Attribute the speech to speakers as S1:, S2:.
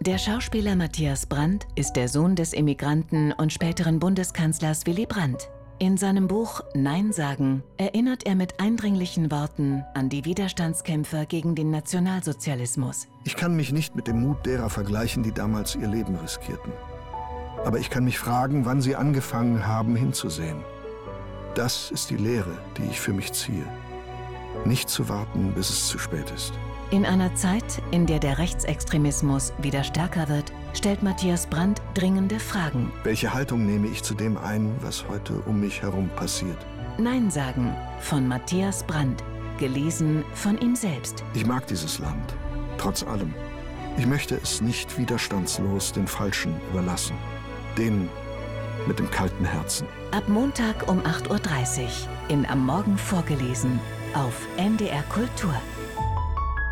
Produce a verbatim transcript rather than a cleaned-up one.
S1: Der Schauspieler Matthias Brandt ist der Sohn des Emigranten und späteren Bundeskanzlers Willy Brandt. In seinem Buch Nein sagen erinnert er mit eindringlichen Worten an die Widerstandskämpfer gegen den Nationalsozialismus.
S2: Ich kann mich nicht mit dem Mut derer vergleichen, die damals ihr Leben riskierten. Aber ich kann mich fragen, wann sie angefangen haben, hinzusehen. Das ist die Lehre, die ich für mich ziehe. Nicht zu warten, bis es zu spät ist.
S1: In einer Zeit, in der der Rechtsextremismus wieder stärker wird, stellt Matthias Brandt dringende Fragen.
S2: Welche Haltung nehme ich zu dem ein, was heute um mich herum passiert?
S1: Nein sagen von Matthias Brandt, gelesen von ihm selbst.
S2: Ich mag dieses Land, trotz allem. Ich möchte es nicht widerstandslos den Falschen überlassen. Denen mit dem kalten Herzen.
S1: Ab Montag um acht Uhr dreißig in Am Morgen vorgelesen auf N D R Kultur.